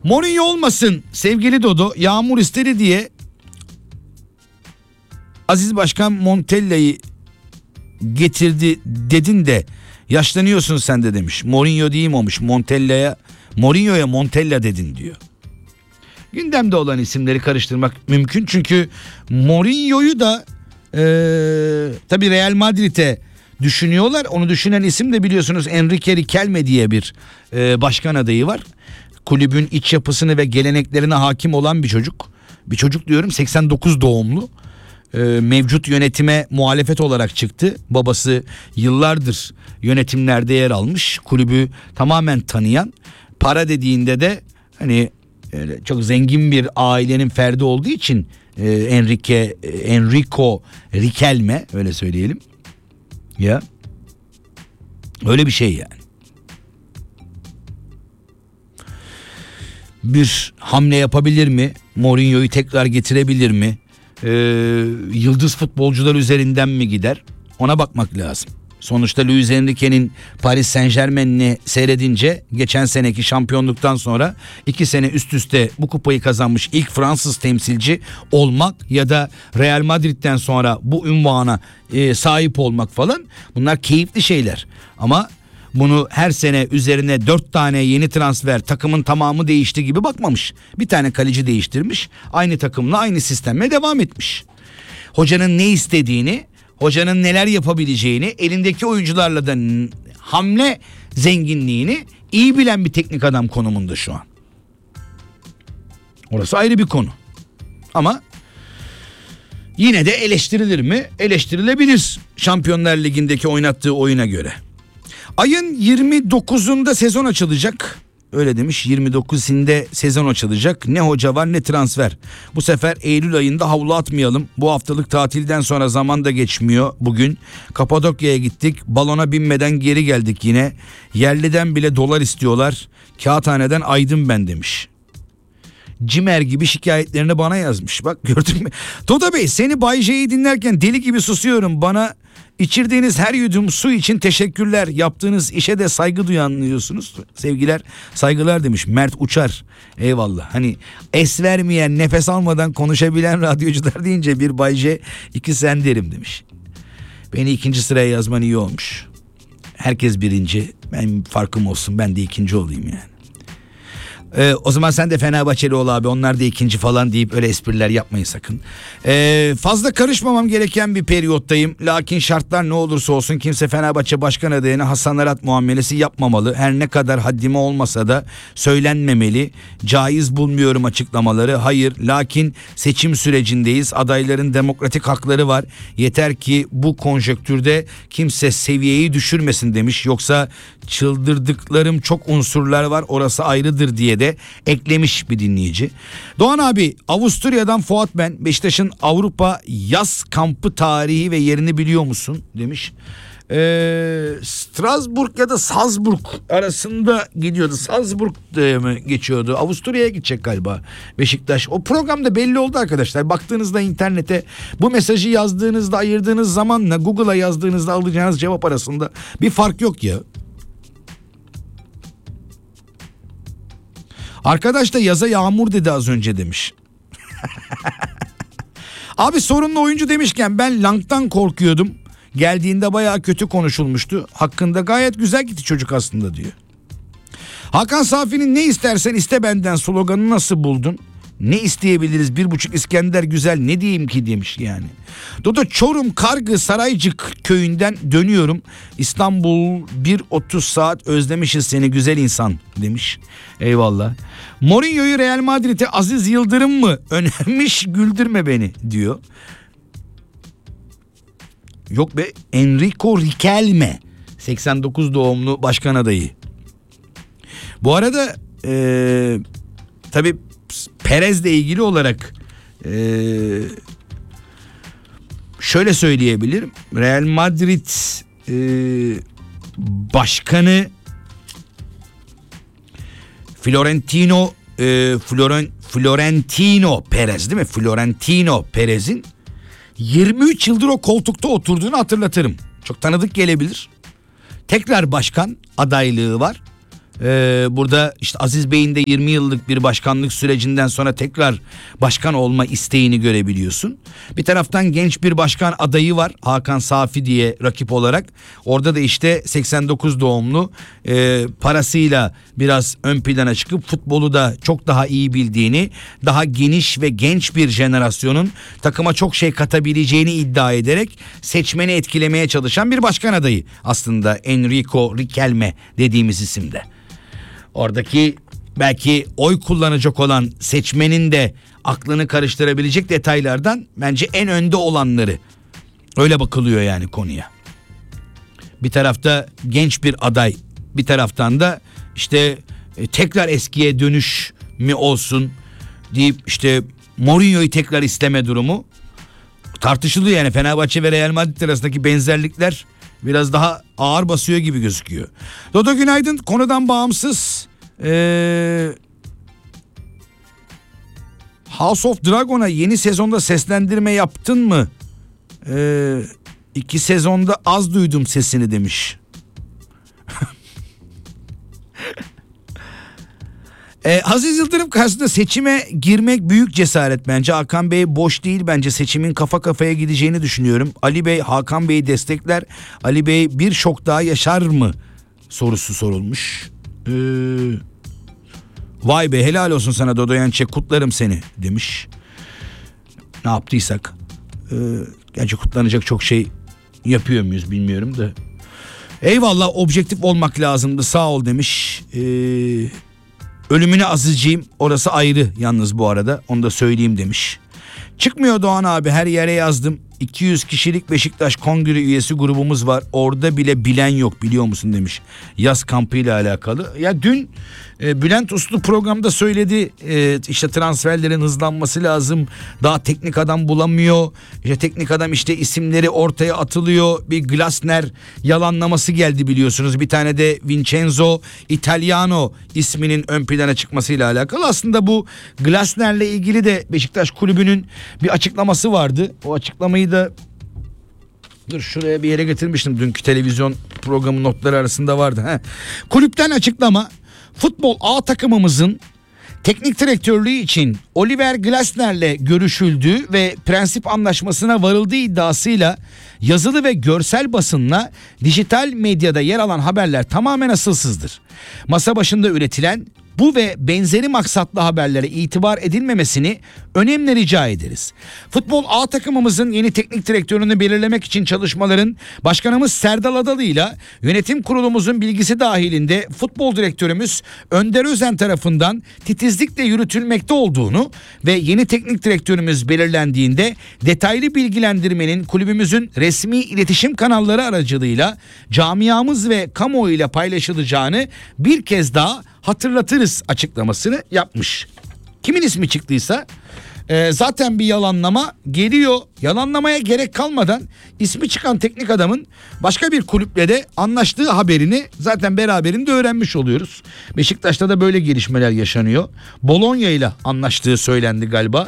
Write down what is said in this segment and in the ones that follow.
Mourinho olmasın sevgili Dodo, Yağmur istedi diye Aziz Başkan Montella'yı getirdi dedin de yaşlanıyorsun sen de demiş. Mourinho değil mi olmuş, Mourinho'ya Montella dedin diyor. Gündemde olan isimleri karıştırmak mümkün çünkü Mourinho'yu da tabii Real Madrid'e düşünüyorlar. Onu düşünen isim de biliyorsunuz Enrique Riquelme diye bir başkan adayı var. Kulübün iç yapısını ve geleneklerine hakim olan bir çocuk. Bir çocuk diyorum, 89 doğumlu. Mevcut yönetime muhalefet olarak çıktı. Babası yıllardır yönetimlerde yer almış. Kulübü tamamen tanıyan. Para dediğinde de hani çok zengin bir ailenin ferdi olduğu için Enrico Riquelme, öyle söyleyelim. Ya. Öyle bir şey yani. Bir hamle yapabilir mi? Mourinho'yu tekrar getirebilir mi? Yıldız futbolcular üzerinden mi gider? Ona bakmak lazım. Sonuçta Luis Enrique'nin Paris Saint-Germain'i seyredince geçen seneki şampiyonluktan sonra 2 sene üst üste bu kupayı kazanmış ilk Fransız temsilci olmak ya da Real Madrid'den sonra bu ünvana sahip olmak falan, bunlar keyifli şeyler. Ama bunu her sene üzerine 4 tane yeni transfer, takımın tamamı değişti gibi bakmamış. Bir tane kaleci değiştirmiş, aynı takımla aynı sistemle devam etmiş. Hocanın ne istediğini, hocanın neler yapabileceğini, elindeki oyuncularla da hamle zenginliğini iyi bilen bir teknik adam konumunda şu an. Orası ayrı bir konu. Ama yine de eleştirilir mi? Eleştirilebilir Şampiyonlar Ligi'ndeki oynattığı oyuna göre. Ayın 29'unda sezon açılacak. Öyle demiş, 29'inde sezon açılacak. Ne hoca var ne transfer. Bu sefer Eylül ayında havlu atmayalım. Bu haftalık tatilden sonra zaman da geçmiyor bugün. Kapadokya'ya gittik. Balona binmeden geri geldik yine. Yerliden bile dolar istiyorlar. Kağıthaneden aydım ben demiş. Cimer gibi şikayetlerini bana yazmış. Bak gördün mü? Dodo Bey, seni Bay J'yi dinlerken deli gibi susuyorum. Bana içirdiğiniz her yudum su için teşekkürler. Yaptığınız işe de saygı duyanlıyorsunuz. Sevgiler, saygılar demiş Mert Uçar. Eyvallah. Hani es vermeyen, nefes almadan konuşabilen radyocular deyince bir Bay J, 2 sen derim demiş. Beni 2. sıraya yazman iyi olmuş. Herkes 1. Ben farkım olsun, ben de 2. olayım yani. O zaman sen de Fenerbahçeli ol abi, onlar da 2. falan deyip öyle espriler yapmayın sakın. Fazla karışmamam gereken bir periyottayım. Lakin şartlar ne olursa olsun kimse Fenerbahçe başkan adayına Hasan Arat muamelesi yapmamalı. Her ne kadar haddime olmasa da söylenmemeli. Caiz bulmuyorum açıklamaları. Hayır, lakin seçim sürecindeyiz. Adayların demokratik hakları var. Yeter ki bu konjonktürde kimse seviyeyi düşürmesin demiş. Yoksa çıldırdıklarım çok unsurlar var, orası ayrıdır diye de eklemiş bir dinleyici. Doğan abi, Avusturya'dan Fuat ben. Beşiktaş'ın Avrupa yaz kampı tarihi ve yerini biliyor musun demiş. Strasbourg ya da Salzburg arasında gidiyordu. Salzburg mı geçiyordu? Avusturya'ya gidecek galiba Beşiktaş. O programda belli oldu arkadaşlar. Baktığınızda internete, bu mesajı yazdığınızda, ayırdığınız zamanla Google'a yazdığınızda alacağınız cevap arasında bir fark yok ya. Arkadaş da yaza yağmur dedi az önce demiş. Abi sorunlu oyuncu demişken ben Lang'dan korkuyordum. Geldiğinde bayağı kötü konuşulmuştu. Hakkında gayet güzel gitti çocuk aslında diyor. Hakan Safi'nin ne istersen iste benden sloganı nasıl buldun? Ne isteyebiliriz? 1,5 İskender güzel, ne diyeyim ki demiş yani. Dodo, Çorum Kargı Saraycık köyünden dönüyorum. İstanbul 1:30 saat, özlemişiz seni güzel insan demiş. Eyvallah. Mourinho'yu Real Madrid'e Aziz Yıldırım mı önermiş, güldürme beni diyor. Yok be, Enrico Riquelme 89 doğumlu başkan adayı. Bu arada tabii Perez'le ilgili olarak şöyle söyleyebilirim. Real Madrid başkanı Florentino Perez değil mi? Florentino Perez'in 23 yıldır o koltukta oturduğunu hatırlatırım. Çok tanıdık gelebilir. Tekrar başkan adaylığı var. Burada işte Aziz Bey'in de 20 yıllık bir başkanlık sürecinden sonra tekrar başkan olma isteğini görebiliyorsun. Bir taraftan genç bir başkan adayı var, Hakan Safi diye rakip olarak. Orada da işte 89 doğumlu, parasıyla biraz ön plana çıkıp futbolu da çok daha iyi bildiğini, daha geniş ve genç bir jenerasyonun takıma çok şey katabileceğini iddia ederek seçmeni etkilemeye çalışan bir başkan adayı aslında Enrico Riquelme dediğimiz isimde. Oradaki belki oy kullanacak olan seçmenin de aklını karıştırabilecek detaylardan bence en önde olanları. Öyle bakılıyor yani konuya. Bir tarafta genç bir aday, bir taraftan da işte tekrar eskiye dönüş mi olsun deyip işte Mourinho'yu tekrar isteme durumu tartışılıyor yani. Fenerbahçe ve Real Madrid arasındaki benzerlikler biraz daha ağır basıyor gibi gözüküyor. Dodo günaydın. Konudan bağımsız House of Dragon'a yeni sezonda seslendirme yaptın mı? 2 sezonda az duydum sesini demiş. Aziz Yıldırım karşısında seçime girmek büyük cesaret bence. Hakan Bey boş değil bence, seçimin kafa kafaya gideceğini düşünüyorum. Ali Bey Hakan Bey'i destekler. Ali Bey bir şok daha yaşar mı sorusu sorulmuş. Vay be, helal olsun sana Dodo Yançe, kutlarım seni demiş. Ne yaptıysak. Gerçi kutlanacak çok şey yapıyor muyuz bilmiyorum da. Eyvallah, objektif olmak lazımdı, sağ ol demiş. Ölümüne azıcıyım, orası ayrı yalnız bu arada, onu da söyleyeyim demiş. Çıkmıyor Doğan abi, her yere yazdım. 200 kişilik Beşiktaş Kongre üyesi grubumuz var. Orada bile bilen yok, biliyor musun demiş. Yaz kampıyla alakalı. Ya dün Bülent Uslu programda söyledi. İşte transferlerin hızlanması lazım. Daha teknik adam bulamıyor. İşte teknik adam, işte isimleri ortaya atılıyor. Bir Glasner yalanlaması geldi biliyorsunuz. Bir tane de Vincenzo Italiano isminin ön plana çıkmasıyla alakalı. Aslında bu Glasner'le ilgili de Beşiktaş kulübünün bir açıklaması vardı. O açıklamayı da şuraya bir yere getirmiştim. Dünkü televizyon programı notları arasında vardı. Kulüpten açıklama: futbol A takımımızın teknik direktörlüğü için Oliver Glasner'le görüşüldüğü ve prensip anlaşmasına varıldığı iddiasıyla yazılı ve görsel basınla dijital medyada yer alan haberler tamamen asılsızdır. Masa başında üretilen bu ve benzeri maksatlı haberlere itibar edilmemesini önemli rica ederiz. Futbol A takımımızın yeni teknik direktörünü belirlemek için çalışmaların başkanımız Serdal Adalı ile yönetim kurulumuzun bilgisi dahilinde futbol direktörümüz Önder Özen tarafından titizlikle yürütülmekte olduğunu ve yeni teknik direktörümüz belirlendiğinde detaylı bilgilendirmenin kulübümüzün resmi iletişim kanalları aracılığıyla camiamız ve kamuoyuyla paylaşılacağını bir kez daha hatırlatırız açıklamasını yapmış. Kimin ismi çıktıysa zaten bir yalanlama geliyor. Yalanlamaya gerek kalmadan ismi çıkan teknik adamın başka bir kulüple de anlaştığı haberini zaten beraberinde öğrenmiş oluyoruz. Beşiktaş'ta da böyle gelişmeler yaşanıyor. Bologna ile anlaştığı söylendi galiba.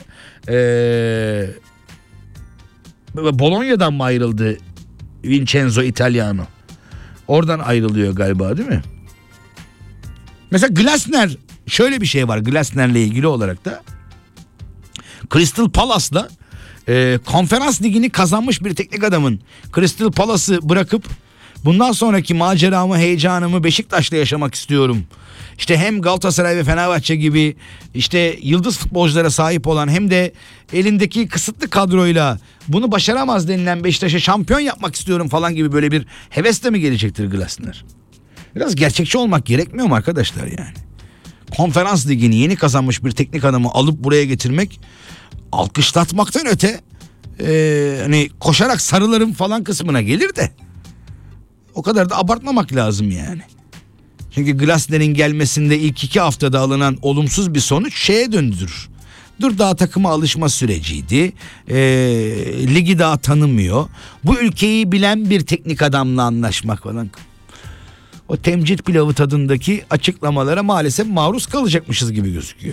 Bologna'dan mı ayrıldı Vincenzo Italiano? Oradan ayrılıyor galiba, değil mi? Mesela Glasner, şöyle bir şey var Glasner'le ilgili olarak da. Crystal Palace'la konferans ligini kazanmış bir teknik adamın Crystal Palace'ı bırakıp bundan sonraki maceramı, heyecanımı Beşiktaş'ta yaşamak istiyorum. İşte hem Galatasaray ve Fenerbahçe gibi işte yıldız futbolculara sahip olan hem de elindeki kısıtlı kadroyla bunu başaramaz denilen Beşiktaş'a şampiyon yapmak istiyorum falan gibi böyle bir hevesle mi gelecektir Glasner? Biraz gerçekçi olmak gerekmiyor mu arkadaşlar yani? Konferans ligini yeni kazanmış bir teknik adamı alıp buraya getirmek alkışlatmaktan öte hani koşarak sarılarım falan kısmına gelir de o kadar da abartmamak lazım yani. Çünkü Glasner'in gelmesinde ilk 2 haftada alınan olumsuz bir sonuç şeye döndürür. Dur, daha takıma alışma süreciydi. Ligi daha tanımıyor. Bu ülkeyi bilen bir teknik adamla anlaşmak falan. O temcit pilavı tadındaki açıklamalara maalesef maruz kalacakmışız gibi gözüküyor.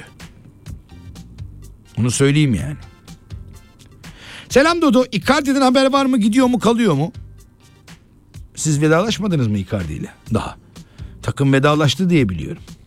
Onu söyleyeyim yani. Selam Dodo. Icardi'den haber var mı? Gidiyor mu, kalıyor mu? Siz vedalaşmadınız mı Icardi ile daha? Takım vedalaştı diye biliyorum.